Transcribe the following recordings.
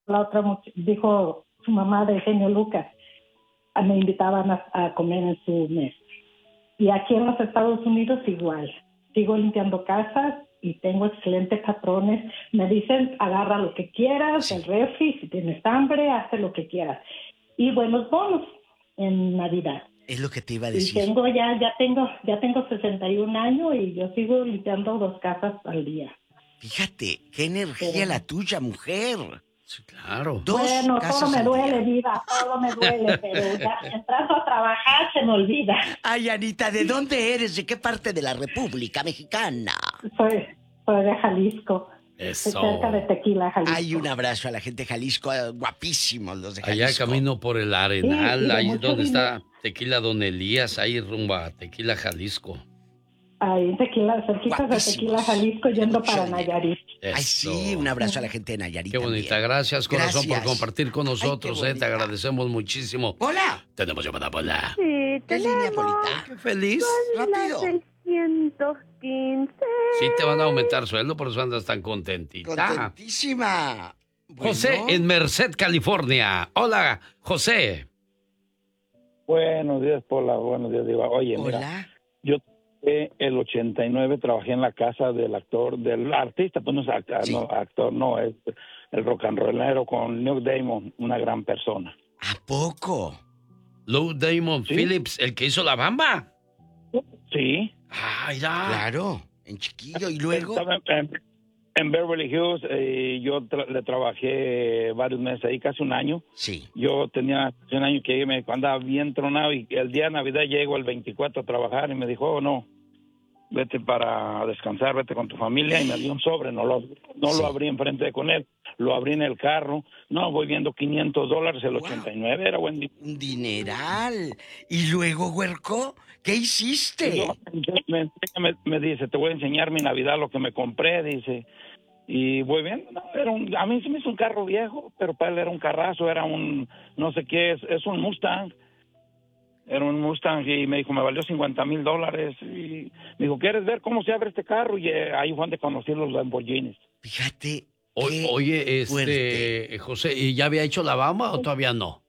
la otra dijo su mamá de genio Lucas, me invitaban a comer en su mesa. Y aquí en los Estados Unidos igual. Sigo limpiando casas y tengo excelentes patrones. Me dicen, agarra lo que quieras, Sí. el refri, si tienes hambre, haz lo que quieras. Y buenos bonos en Navidad. Es lo que te iba a Y decir. ya tengo 61 años y yo sigo limpiando 2 casas al día. Fíjate, qué energía la tuya, mujer. Sí, claro. 2 Bueno, todo casas me al duele, día. vida, todo me duele, pero ya entrando a trabajar se me olvida. Ay, Anita, ¿de dónde eres? ¿De qué parte de la República Mexicana? Soy de Jalisco. Eso. Cerca de Tequila, Jalisco. Hay un abrazo a la gente de Jalisco, guapísimos los de Allá Jalisco. camino por el Arenal, Sí, y de ahí mucho donde dinero. está Tequila Don Elías, ahí rumbo a Tequila, Jalisco. Ahí en Tequila, cerquita de Tequila, Jalisco, yendo para Nayarit. Ay, sí, un abrazo a la gente de Nayarit. Qué bonita, también. gracias, corazón, por compartir con Ay, nosotros, qué te agradecemos muchísimo. ¡Hola! Tenemos llamada, Pola. Sí, ¿Qué línea, Polita? Qué feliz. Rápido. 615. Sí te van a aumentar sueldo, por eso andas tan contentita. Contentísima. Bueno. José, en Merced, California. Hola, José. Buenos días, Pola. Buenos días, Diva. Oye, Hola. mira, yo el 89 trabajé en la casa del artista, pues no es actor, Sí. no, actor, no, es el rock and rollero con Neil Diamond, una gran persona. ¿A poco? Lou Damon ¿Sí? Phillips, el que hizo La Bamba. Sí. Ay, ya. Claro, en chiquillo. ¿Y luego? Estaba en Beverly Hills, yo le trabajé varios meses ahí, casi un año. Sí. Yo tenía un año que me andaba bien tronado y el día de Navidad llego el 24 a trabajar y me dijo, oh, no, vete para descansar, vete con tu familia, y me dio un sobre, no Sí. lo abrí enfrente con él, lo abrí en el carro, no, voy viendo $500, el Wow. 89 era buen día. Un dineral. ¿Y luego, huerco? ¿Qué hiciste? Me dice, te voy a enseñar mi Navidad, lo que me compré, dice, y voy viendo, no, a mí se me hizo un carro viejo, pero para él era un carrazo, era un, no sé qué, es un Mustang. Era un Mustang y me dijo, me valió $50,000. Y me dijo, ¿quieres ver cómo se abre este carro? Y ahí fue donde conocí los Lamborghinis. Fíjate. Oye, fuerte. José, ¿y ya había hecho La Bamba o todavía no?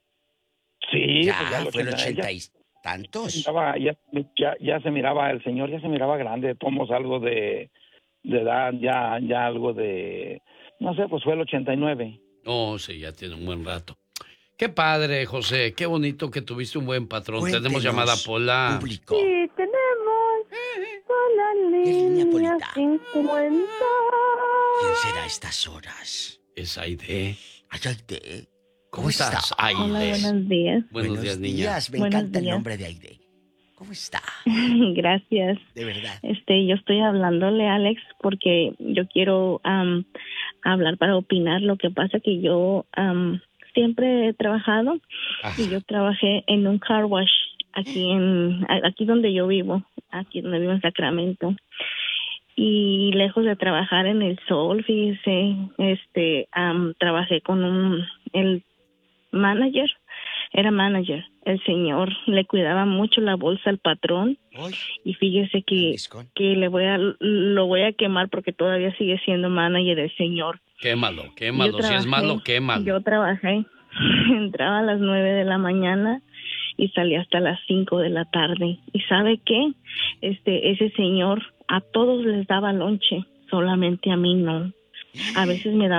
Sí, Ya, pues fue el 80 ya y tantos. ya se miraba, el señor ya se miraba grande, tomos algo de edad, ya algo de, no sé, pues fue el 89. Oh, sí, ya tiene un buen rato. Qué padre, José, qué bonito que tuviste un buen patrón. Cuéntenos, Tenemos llamada Pola. público. Sí, tenemos con la línea, línea Polita? 50. ¿Quién será a estas horas? Es Aide. Ay, Aide. ¿Cómo estás, Hola, Aide? buenos días. Buenos días, niña. Me Buenos encanta el días. nombre de Aide. ¿Cómo está? Gracias. De verdad. Yo estoy hablándole, Alex, porque yo quiero hablar para opinar. Lo que pasa que yo siempre he trabajado y yo trabajé en un car wash aquí donde yo vivo, aquí donde vivo en Sacramento. Y lejos de trabajar en el sol, fíjese, trabajé con el manager. Era manager. El señor le cuidaba mucho la bolsa al patrón. Hoy, Y fíjese que lo voy a quemar porque todavía sigue siendo manager el señor. Quémalo. Yo Si es malo, quémalo. Yo trabajé, entraba a las 9 de la mañana y salía hasta las 5 de la tarde. ¿Y sabe qué? Ese señor a todos les daba lonche, solamente a mí no. A veces me daba